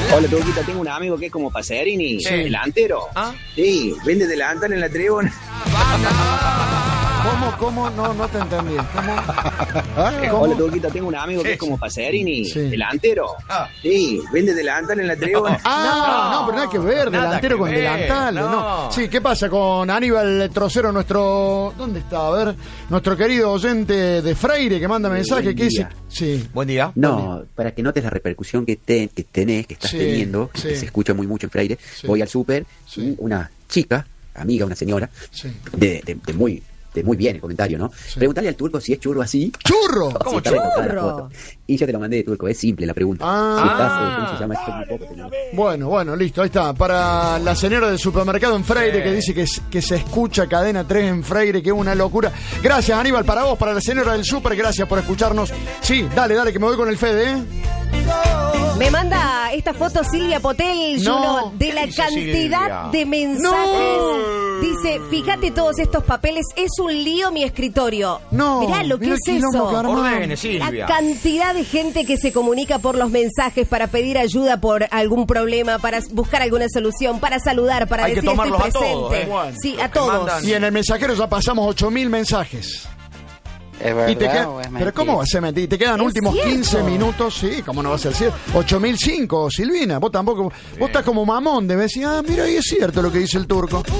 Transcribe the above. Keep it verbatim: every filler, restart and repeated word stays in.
Hola, Tuquita, tengo un amigo que es como Pacerini, Sí. delantero. ¿Ah? Sí, vende delantal en la tribuna. ¿Cómo, cómo? No, no te entendí. ¿Cómo? Hola, Tuquita, tengo un amigo que Sí. es como Pacerini, Sí. delantero. Ah. Sí, vende delantal en la tribuna. Ah, no, No, pero nada que ver, nada delantero que con ver, delantal, no. no. Sí, ¿qué pasa con Aníbal Trocero, nuestro... ¿Dónde está? A ver, nuestro querido oyente de Freire que manda mensaje, buen que dice... día. Sí. Buen día. No, para que notes la repercusión que, te, que tenés, que estás Sí, teniendo, sí. que se escucha muy mucho en Freire. Sí. Voy al súper, Sí. y una chica, amiga, una señora, Sí. de, de, de muy de muy bien el comentario, ¿no? Sí. Preguntarle al turco si es churro así. ¡Churro! o si ¿Cómo está recortada la churro? foto. Y yo te lo mandé de turco, es simple la pregunta. Ah. Si estás, eh, ¿cómo se llama? Esto muy poco, señor. Bueno, bueno, listo, ahí está. Para la señora del supermercado en Freire Sí. que dice que, s- que se escucha Cadena tres en Freire, que es una locura. Gracias, Aníbal, para vos, para la señora del super, gracias por escucharnos. Sí, dale, dale, que me voy con el Fede, ¿eh? Me manda esta foto Silvia Potel, No. Juno, de la ¿Qué dice cantidad Silvia? de mensajes. Dice, fíjate todos estos papeles, es un lío mi escritorio. No, Mirá lo que mirá es el quilombo eso. que armó. Ordene, La Silvia. cantidad de gente que se comunica por los mensajes para pedir ayuda por algún problema, para buscar alguna solución, para saludar, para Hay que decir estoy tomarlos a presente. todos, ¿eh? Bueno. Sí, Los a que todos. mandan. Y en el mensajero ya pasamos ocho mil mensajes. ¿Es verdad Y te queda- o es pero mentira? ¿cómo va a ser mentira? Y te quedan Es últimos cierto. quince minutos, sí, ¿cómo no va a ser cierto? ocho mil cinco, Silvina, vos tampoco, vos estás como mamón, debes decir, ah, mira, ahí es cierto lo que dice el turco.